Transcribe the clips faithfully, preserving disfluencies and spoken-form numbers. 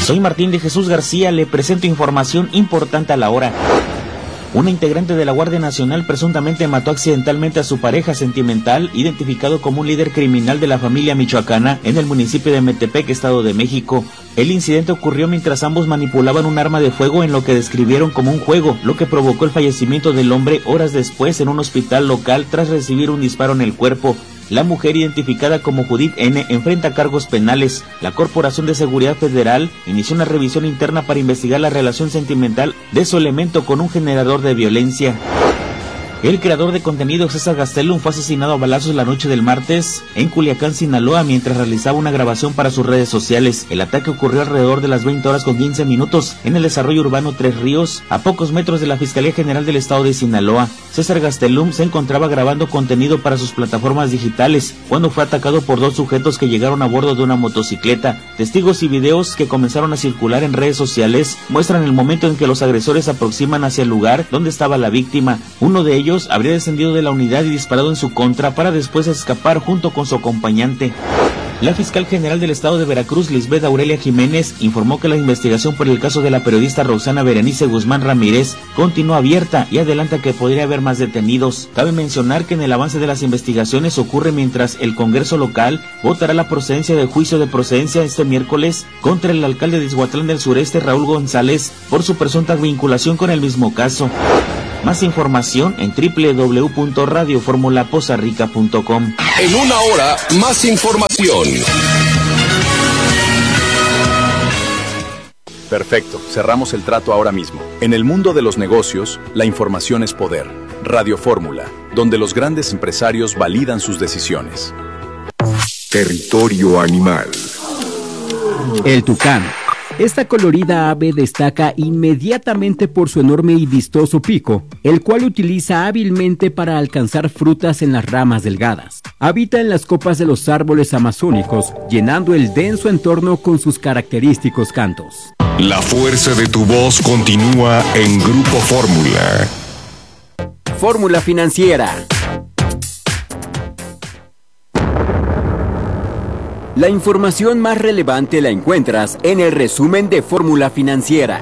Soy Martín de Jesús García, le presento información importante a la hora. Una integrante de la Guardia Nacional presuntamente mató accidentalmente a su pareja sentimental, identificado como un líder criminal de la familia michoacana en el municipio de Metepec, Estado de México. El incidente ocurrió mientras ambos manipulaban un arma de fuego en lo que describieron como un juego, lo que provocó el fallecimiento del hombre horas después en un hospital local tras recibir un disparo en el cuerpo. La mujer, identificada como Judith N., enfrenta cargos penales. La Corporación de Seguridad Federal inició una revisión interna para investigar la relación sentimental de su elemento con un generador de violencia. El creador de contenido César Gastelum fue asesinado a balazos la noche del martes en Culiacán, Sinaloa, mientras realizaba una grabación para sus redes sociales. El ataque ocurrió alrededor de las veinte horas con quince minutos en el desarrollo urbano Tres Ríos, a pocos metros de la Fiscalía General del Estado de Sinaloa. César Gastelum se encontraba grabando contenido para sus plataformas digitales cuando fue atacado por dos sujetos que llegaron a bordo de una motocicleta. Testigos y videos que comenzaron a circular en redes sociales muestran el momento en que los agresores se aproximan hacia el lugar donde estaba la víctima. Uno de ellos habría descendido de la unidad y disparado en su contra para después escapar junto con su acompañante. La fiscal general del estado de Veracruz, Lisbeth Aurelia Jiménez, informó que la investigación por el caso de la periodista Roxana Berenice Guzmán Ramírez continúa abierta y adelanta que podría haber más detenidos. Cabe mencionar que en el avance de las investigaciones ocurre mientras el Congreso local votará la procedencia del juicio de procedencia este miércoles contra el alcalde de Ixhuatlán del Sureste, Raúl González, por su presunta vinculación con el mismo caso. Más información en doble u doble u doble u punto radio fórmula poza rica punto com. En una hora, más información. Perfecto, cerramos el trato ahora mismo. En el mundo de los negocios, la información es poder. Radio Fórmula, donde los grandes empresarios validan sus decisiones. Territorio animal. El tucán. Esta colorida ave destaca inmediatamente por su enorme y vistoso pico, el cual utiliza hábilmente para alcanzar frutas en las ramas delgadas. Habita en las copas de los árboles amazónicos, llenando el denso entorno con sus característicos cantos. La fuerza de tu voz continúa en Grupo Fórmula. Fórmula Financiera. La información más relevante la encuentras en el resumen de Fórmula Financiera.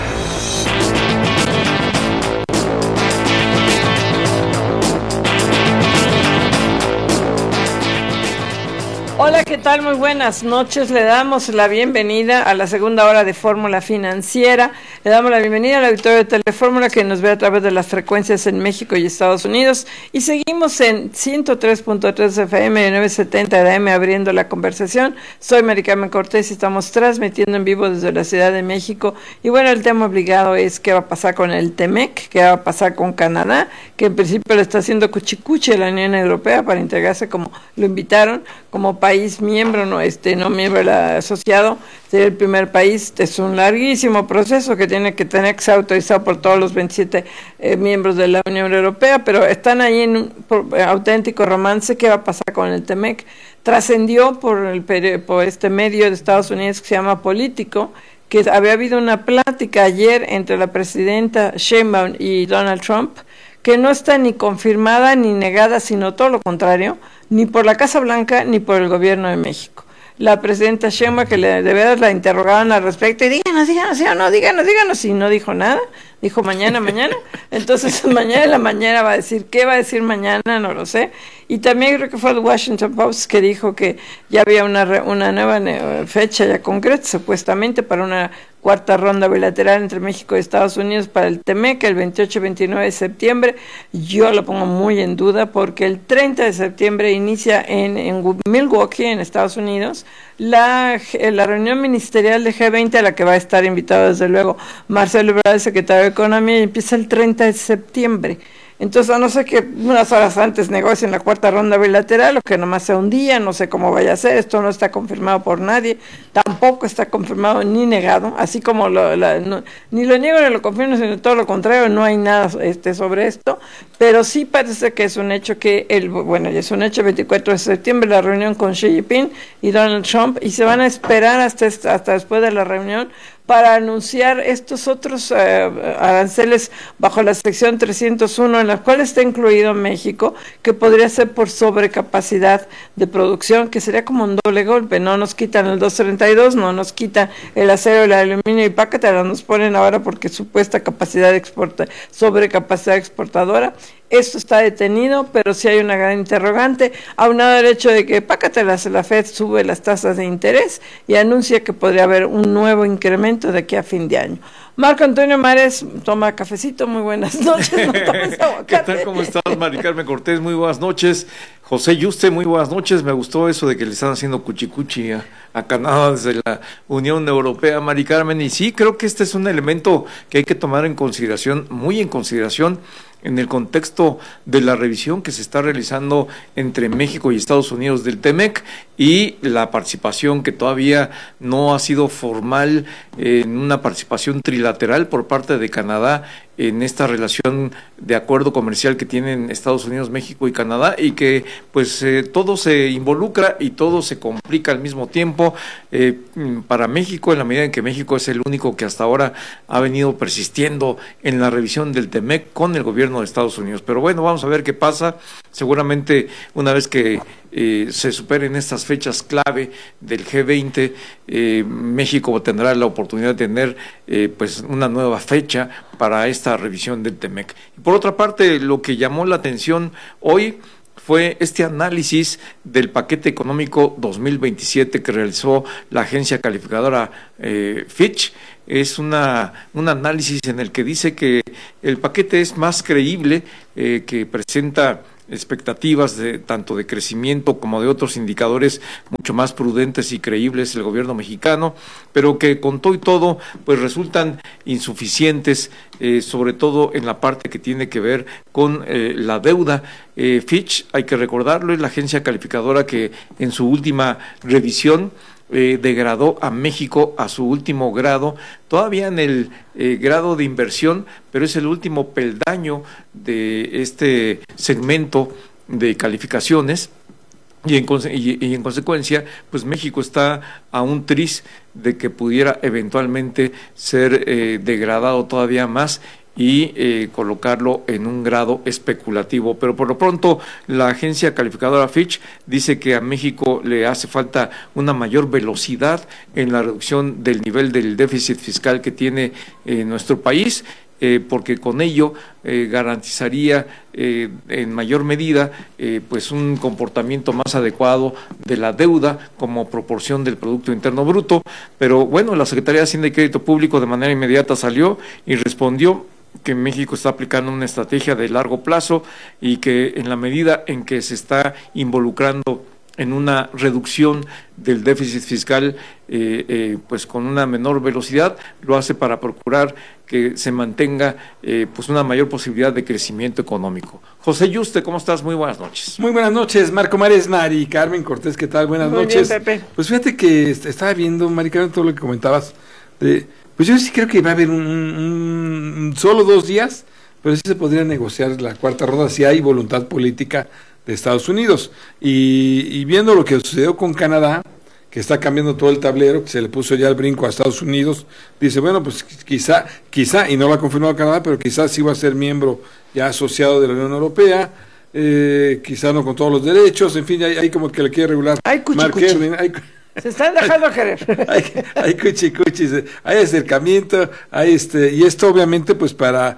Hola, ¿qué tal? Muy buenas noches. Le damos la bienvenida a la segunda hora de Fórmula Financiera. Le damos la bienvenida al auditorio de Telefórmula que nos ve a través de las frecuencias en México y Estados Unidos. Y seguimos en ciento tres punto tres F M y novecientos setenta de A M abriendo la conversación. Soy Mari Carmen Cortés y estamos transmitiendo en vivo desde la Ciudad de México. Y bueno, el tema obligado es qué va a pasar con el TEMEC, qué va a pasar con Canadá, que en principio le está haciendo cuchicuche a la Unión Europea para integrarse como lo invitaron, como país miembro, no este no miembro asociado, sería el primer país. Es un larguísimo proceso que tiene que tener que ser autorizado por todos los veintisiete eh, miembros de la Unión Europea, pero están ahí en un por, eh, auténtico romance. ¿Qué va a pasar con el TEMEC? Trascendió por el por este medio de Estados Unidos que se llama Político, que había habido una plática ayer entre la presidenta Sheinbaum y Donald Trump, que no está ni confirmada ni negada, sino todo lo contrario, ni por la Casa Blanca ni por el gobierno de México. La presidenta Sheinbaum, que le, de veras la interrogaban al respecto, y díganos, díganos, sí o no, díganos, díganos, y no dijo nada, dijo mañana, mañana, entonces mañana en la mañana va a decir, ¿qué va a decir mañana? No lo sé. Y también creo que fue el Washington Post que dijo que ya había una, una nueva fecha ya concreta, supuestamente, para una cuarta ronda bilateral entre México y Estados Unidos para el TEMEC, el veintiocho y veintinueve de septiembre. Yo lo pongo muy en duda porque el treinta de septiembre inicia en, en Milwaukee, en Estados Unidos, la, la reunión ministerial de G veinte, a la que va a estar invitado desde luego Marcelo Ebrard, el secretario de Economía, y empieza el treinta de septiembre. Entonces, a no ser que unas horas antes negocien la cuarta ronda bilateral, o que nomás sea un día, no sé cómo vaya a ser, esto no está confirmado por nadie, tampoco está confirmado ni negado, así como lo, la, no, ni lo niego ni lo confirmo, sino todo lo contrario, no hay nada este, sobre esto, pero sí parece que es un hecho que, el bueno, ya es un hecho, el veinticuatro de septiembre, la reunión con Xi Jinping y Donald Trump, y se van a esperar hasta, hasta después de la reunión para anunciar estos otros eh, aranceles bajo la sección trescientos uno, en la cual está incluido México, que podría ser por sobrecapacidad de producción, que sería como un doble golpe. No nos quitan el doscientos treinta y dos, no nos quitan el acero, el aluminio y pácatela, nos ponen ahora porque supuesta capacidad de exporta, sobrecapacidad exportadora. Esto está detenido, pero sí hay una gran interrogante, aunado al hecho de que pácatelas, la Fed sube las tasas de interés y anuncia que podría haber un nuevo incremento de aquí a fin de año. Marco Antonio Mares, toma cafecito, muy buenas noches. No tomes aguacate. ¿Qué tal? ¿Cómo estás, Mari Carmen Cortés? Muy buenas noches. José Yuste, muy buenas noches. Me gustó eso de que le están haciendo cuchicuchi a, a Canadá desde la Unión Europea, Mari Carmen. Y sí, creo que este es un elemento que hay que tomar en consideración, muy en consideración, en el contexto de la revisión que se está realizando entre México y Estados Unidos del TEMEC y la participación que todavía no ha sido formal en una participación trilateral por parte de Canadá en esta relación de acuerdo comercial que tienen Estados Unidos, México y Canadá, y que pues eh, todo se involucra y todo se complica al mismo tiempo eh, para México, en la medida en que México es el único que hasta ahora ha venido persistiendo en la revisión del TEMEC con el gobierno de Estados Unidos. Pero bueno, vamos a ver qué pasa. Seguramente una vez que eh, se superen estas fechas clave del G veinte, eh, México tendrá la oportunidad de tener eh, pues una nueva fecha para esta revisión del TEMEC. Y por otra parte, lo que llamó la atención hoy fue este análisis del paquete económico dos mil veintisiete que realizó la agencia calificadora eh, Fitch. Es una, un análisis en el que dice que el paquete es más creíble, eh, que presenta expectativas de tanto de crecimiento como de otros indicadores mucho más prudentes y creíbles el gobierno mexicano, pero que con todo y todo pues resultan insuficientes, eh, sobre todo en la parte que tiene que ver con eh, la deuda. Eh, Fitch, hay que recordarlo, es la agencia calificadora que en su última revisión Eh, degradó a México a su último grado, todavía en el eh, grado de inversión, pero es el último peldaño de este segmento de calificaciones. Y en, y, y en consecuencia, pues México está a un tris de que pudiera eventualmente ser eh, degradado todavía más y eh, colocarlo en un grado especulativo. Pero por lo pronto la agencia calificadora Fitch dice que a México le hace falta una mayor velocidad en la reducción del nivel del déficit fiscal que tiene eh, nuestro país, eh, porque con ello eh, garantizaría eh, en mayor medida eh, pues un comportamiento más adecuado de la deuda como proporción del Producto Interno Bruto. Pero bueno, la Secretaría de Hacienda y Crédito Público de manera inmediata salió y respondió que México está aplicando una estrategia de largo plazo y que en la medida en que se está involucrando en una reducción del déficit fiscal eh, eh, pues con una menor velocidad, lo hace para procurar que se mantenga eh, pues una mayor posibilidad de crecimiento económico. José Yuste, ¿cómo estás? Muy buenas noches. Muy buenas noches, Marco Mares, Mari Carmen Cortés, ¿qué tal? Buenas Muy noches. bien, Pepe. Pues fíjate que estaba viendo, Mari Carmen, todo lo que comentabas de... Pues yo sí creo que va a haber un, un, un solo dos días, pero sí se podría negociar la cuarta ronda si hay voluntad política de Estados Unidos. Y, y viendo lo que sucedió con Canadá, que está cambiando todo el tablero, que se le puso ya el brinco a Estados Unidos, dice, bueno, pues quizá, quizá, y no lo ha confirmado Canadá, pero quizás sí va a ser miembro ya asociado de la Unión Europea, eh, quizá no con todos los derechos, en fin, hay, hay como que le quiere regular. Hay cuchi, Mark cuchi. Erwin, hay... Se están dejando querer. hay, hay cuchicuchis, hay acercamiento, hay este, y esto obviamente pues para,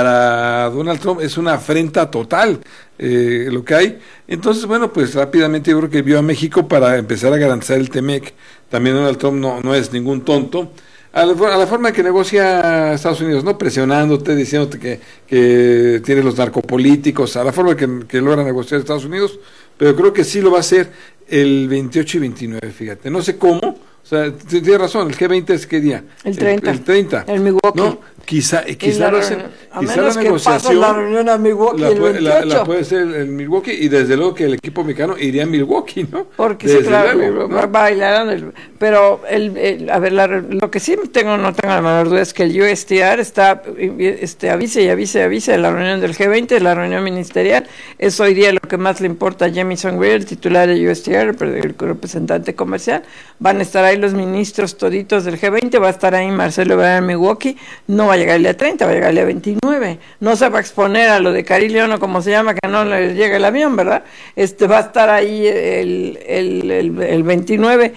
para Donald Trump es una afrenta total eh, lo que hay. Entonces, bueno, pues rápidamente yo creo que vio a México para empezar a garantizar el TEMEC. También Donald Trump no, no es ningún tonto. A la, a la forma que negocia Estados Unidos, ¿no? Presionándote, diciéndote que, que tiene los narcopolíticos, a la forma que, que logra negociar Estados Unidos, pero creo que sí lo va a hacer el veintiocho y veintinueve, fíjate. No sé cómo, o sea, tienes razón, el G veinte es ¿qué día? El treinta. El, el treinta. El Milwaukee. ¿No? Quizá, quizá, la lo reunión, hacen, a quizá menos la que pase negociación la reunión a Milwaukee la, el puede, la, veintiocho. la puede ser el, el Milwaukee, y desde luego que el equipo mexicano iría a Milwaukee, ¿no? Porque desde sí, claro, luego, ¿no? bailarán, el, pero el, el, a ver, la, lo que sí tengo, no tengo la menor duda es que el U S T R está, este, avise y avise y avise de la reunión del G veinte, de la reunión ministerial. Es hoy día lo que más le importa a Jamieson Greer, el titular de U S T R, el representante comercial. Van a estar ahí los ministros toditos del G veinte, va a estar ahí Marcelo Ebrard en Milwaukee, no va a llegar el día treinta, va a llegar el día veintinueve. No se va a exponer a lo de Carilion o como se llama, que no le llega el avión, ¿verdad? Este va a estar ahí el, el, el, el veintinueve.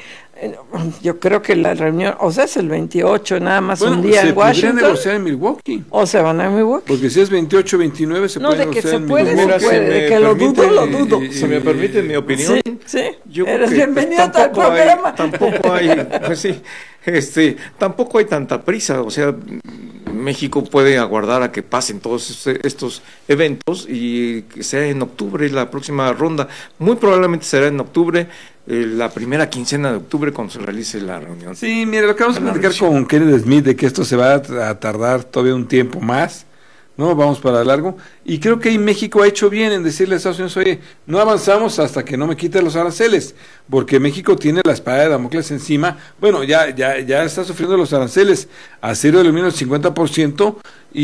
Yo creo que la reunión, o sea, es el veintiocho, nada más bueno, un día en Washington. Se podría negociar en Milwaukee. O se van a Milwaukee. Porque si es veintiocho, veintinueve, se no, puede de que negociar se en puede, Milwaukee. se puede, de que lo dudo, lo dudo. Si me permite mi opinión. Sí, sí. Yo Eres que, bienvenido pues, al programa. Hay, tampoco hay, pues sí, este, tampoco hay tanta prisa, o sea, México puede aguardar a que pasen todos estos eventos y que sea en octubre la próxima ronda. Muy probablemente será en octubre, eh, la primera quincena de octubre cuando se realice la reunión. Sí, mire, lo que vamos a platicar con Kenneth Smith de que esto se va a tardar todavía un tiempo más, ¿no? Vamos para largo. Y creo que ahí México ha hecho bien en decirle a Estados Unidos, oye, no avanzamos hasta que no me quiten los aranceles, porque México tiene la espada de Damocles encima. Bueno, ya ya ya está sufriendo los aranceles. Acero de aluminio al cincuenta por ciento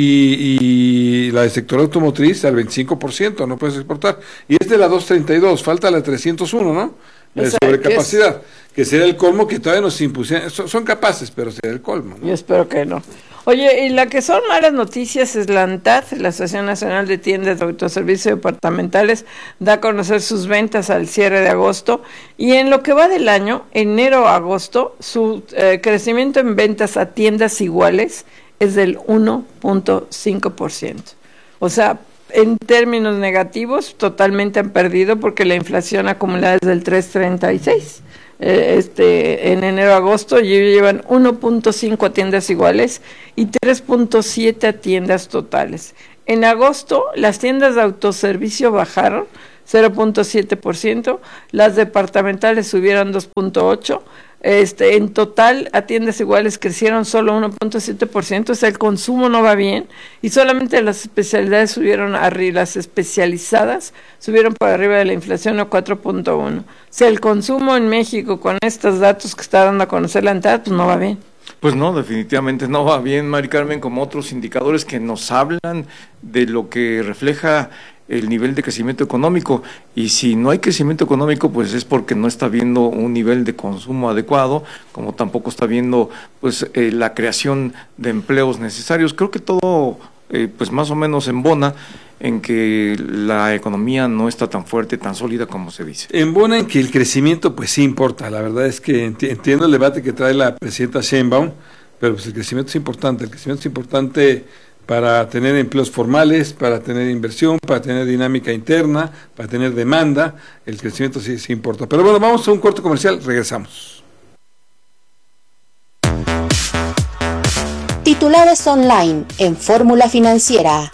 y, y la del sector automotriz al veinticinco por ciento, no puedes exportar. Y es de la doscientos treinta y dos, falta la trescientos uno, ¿no? La de sobrecapacidad, que sería el colmo que todavía nos impusieron. Son capaces, pero sería el colmo, ¿no? Yo espero que no. Oye, y la que son malas noticias es la ANTAD, la Asociación Nacional de Tiendas de Autoservicio Departamentales, da a conocer sus ventas al cierre de agosto, y en lo que va del año, enero a agosto, su eh, crecimiento en ventas a tiendas iguales es del uno punto cinco por ciento. O sea, en términos negativos, totalmente han perdido porque la inflación acumulada es del tres punto treinta y seis. Eh, este, en enero-agosto llevan uno punto cinco a tiendas iguales y tres punto siete a tiendas totales. En agosto, las tiendas de autoservicio bajaron cero punto siete por ciento, las departamentales subieron dos punto ocho por ciento. Este, en total, a tiendas iguales crecieron solo uno punto siete por ciento, o sea, el consumo no va bien, y solamente las especialidades subieron arriba, las especializadas subieron por arriba de la inflación a cuatro punto uno. O sea, el consumo en México, con estos datos que está dando a conocer la ANTAD, pues no va bien. Pues no, definitivamente no va bien, Mari Carmen, como otros indicadores que nos hablan de lo que refleja el nivel de crecimiento económico, y si no hay crecimiento económico, pues es porque no está habiendo un nivel de consumo adecuado, como tampoco está habiendo pues eh, la creación de empleos necesarios. Creo que todo eh, pues más o menos embona en que la economía no está tan fuerte, tan sólida como se dice. Embona en que el crecimiento pues sí importa. La verdad es que enti- entiendo el debate que trae la presidenta Sheinbaum, pero pues el crecimiento es importante, el crecimiento es importante para tener empleos formales, para tener inversión, para tener dinámica interna, para tener demanda. El crecimiento sí, sí importa. Pero bueno, vamos a un corto comercial, regresamos. Titulares online en Fórmula Financiera.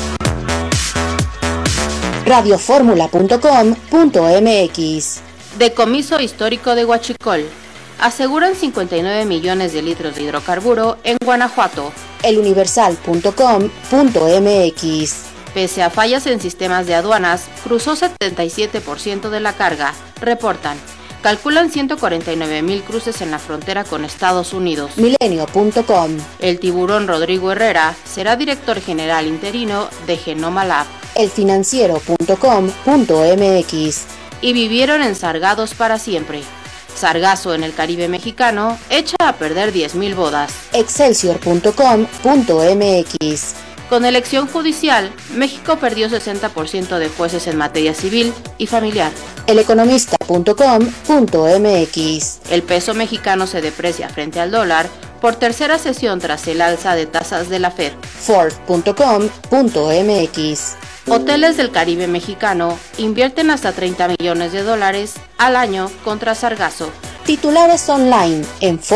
radioformula punto com punto m x. Decomiso histórico de Huachicol. Aseguran cincuenta y nueve millones de litros de hidrocarburo en Guanajuato. eluniversal punto com punto m x. Pese a fallas en sistemas de aduanas, cruzó setenta y siete por ciento de la carga, reportan. Calculan ciento cuarenta y nueve mil cruces en la frontera con Estados Unidos. milenio punto com. El tiburón Rodrigo Herrera será director general interino de Genoma Lab. elfinanciero punto com punto m x. Y vivieron ensargados para siempre. Sargazo en el Caribe mexicano echa a perder diez mil bodas. excelsior punto com punto m x. Con elección judicial, México perdió sesenta por ciento de jueces en materia civil y familiar. eleconomista punto com punto m x. El peso mexicano se deprecia frente al dólar por tercera sesión tras el alza de tasas de la Fed. forbes punto com punto m x. Hoteles del Caribe mexicano invierten hasta treinta millones de dólares al año contra sargazo. Titulares online en